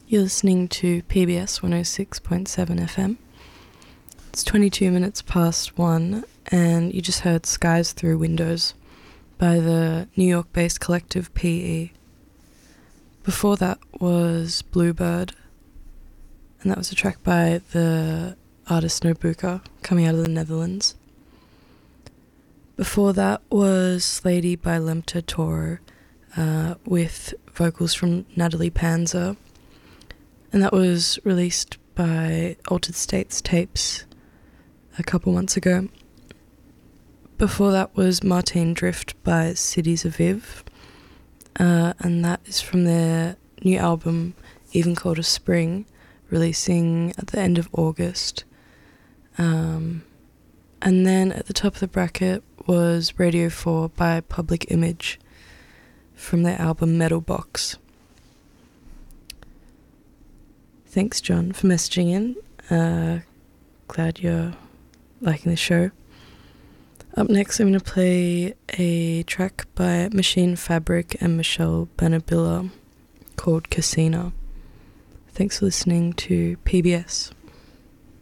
You're listening to PBS 106.7 FM. It's 22 minutes past 1, and you just heard Skies Through Windows by the New York-based collective PE. Before that was Bluebird, and that was a track by the artist Nobuka, coming out of the Netherlands. Before that was Slady by Lemta Toro, with vocals from Natalie Panzer, and that was released by Altered States Tapes a couple months ago. Before that was Martine Drift by Cities Aviv, and that is from their new album, Even Colder Spring, releasing at the end of August. And then at the top of the bracket was Radio 4 by Public Image from their album Metal Box. Thanks, John, for messaging in. Glad you're liking the show. Up next, I'm going to play a track by Machine Fabric and Michelle Banabilla called Casino. Thanks for listening to PBS.